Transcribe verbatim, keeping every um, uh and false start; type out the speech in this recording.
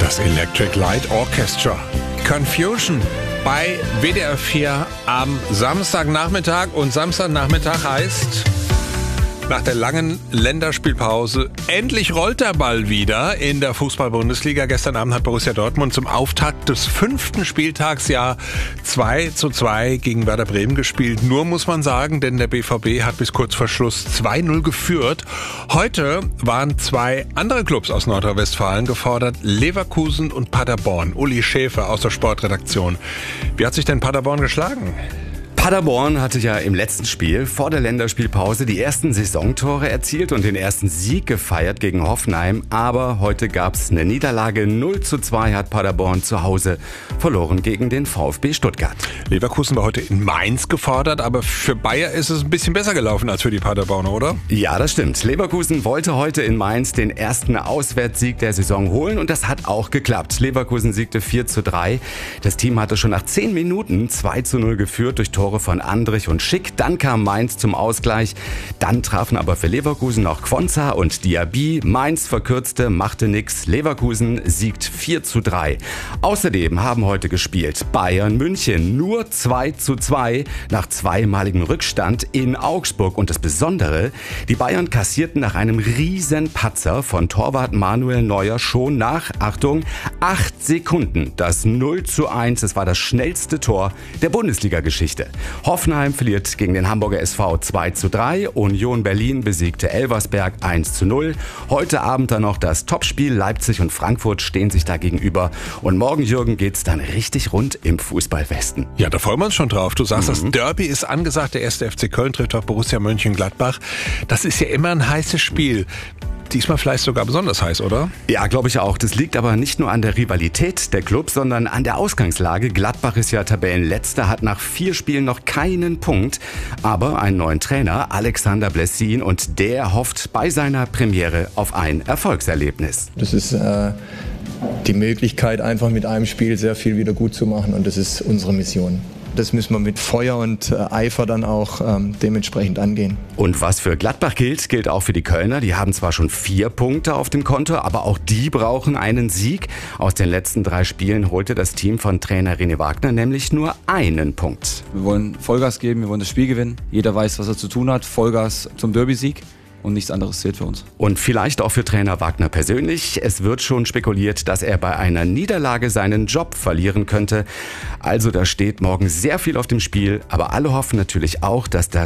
Das Electric Light Orchestra. Confusion bei W D R vier am Samstagnachmittag. Und Samstagnachmittag heißt, nach der langen Länderspielpause, endlich rollt der Ball wieder in der Fußball-Bundesliga. Gestern Abend hat Borussia Dortmund zum Auftakt des fünften Spieltags ja zwei zu zwei gegen Werder Bremen gespielt. Nur muss man sagen, denn der B V B hat bis kurz vor Schluss zwei null geführt. Heute waren zwei andere Clubs aus Nordrhein-Westfalen gefordert, Leverkusen und Paderborn. Uli Schäfer aus der Sportredaktion. Wie hat sich denn Paderborn geschlagen? Paderborn hatte ja im letzten Spiel vor der Länderspielpause die ersten Saisontore erzielt und den ersten Sieg gefeiert gegen Hoffenheim. Aber heute gab es eine Niederlage. null zu zwei hat Paderborn zu Hause verloren gegen den VfB Stuttgart. Leverkusen war heute in Mainz gefordert, aber für Bayer ist es ein bisschen besser gelaufen als für die Paderborner, oder? Ja, das stimmt. Leverkusen wollte heute in Mainz den ersten Auswärtssieg der Saison holen und das hat auch geklappt. Leverkusen siegte vier zu drei. Das Team hatte schon nach zehn Minuten zwei zu null geführt durch Tore von Andrich und Schick. Dann kam Mainz zum Ausgleich. Dann trafen aber für Leverkusen noch Quonza und Diaby. Mainz verkürzte, machte nix. Leverkusen siegt vier zu drei. Außerdem haben heute gespielt Bayern München. Nur zwei zu zwei nach zweimaligem Rückstand in Augsburg. Und das Besondere, die Bayern kassierten nach einem riesen Patzer von Torwart Manuel Neuer schon nach, Achtung, acht Sekunden das null zu eins. Es war das schnellste Tor der Bundesliga-Geschichte. Hoffenheim verliert gegen den Hamburger S V zwei zu drei. Union Berlin besiegte Elversberg eins zu null. Heute Abend dann noch das Topspiel. Leipzig und Frankfurt stehen sich da gegenüber. Und morgen, Jürgen, geht's dann richtig rund im Fußballwesten. Ja, da freuen wir uns schon drauf. Du sagst, mhm. das Derby ist angesagt. Der erste F C Köln trifft auf Borussia Mönchengladbach. Das ist ja immer ein heißes Spiel. Diesmal vielleicht sogar besonders heiß, oder? Ja, glaube ich auch. Das liegt aber nicht nur an der Rivalität der Clubs, sondern an der Ausgangslage. Gladbach ist ja Tabellenletzter, hat nach vier Spielen noch keinen Punkt. Aber einen neuen Trainer, Alexander Blessin, und der hofft bei seiner Premiere auf ein Erfolgserlebnis. Das ist äh, die Möglichkeit, einfach mit einem Spiel sehr viel wieder gut zu machen. Und das ist unsere Mission. Das müssen wir mit Feuer und äh, Eifer dann auch ähm, dementsprechend angehen. Und was für Gladbach gilt, gilt auch für die Kölner. Die haben zwar schon vier Punkte auf dem Konto, aber auch die brauchen einen Sieg. Aus den letzten drei Spielen holte das Team von Trainer René Wagner nämlich nur einen Punkt. Wir wollen Vollgas geben, wir wollen das Spiel gewinnen. Jeder weiß, was er zu tun hat. Vollgas zum Derby-Sieg. Und nichts anderes zählt für uns. Und vielleicht auch für Trainer Wagner persönlich. Es wird schon spekuliert, dass er bei einer Niederlage seinen Job verlieren könnte. Also da steht morgen sehr viel auf dem Spiel. Aber alle hoffen natürlich auch, dass das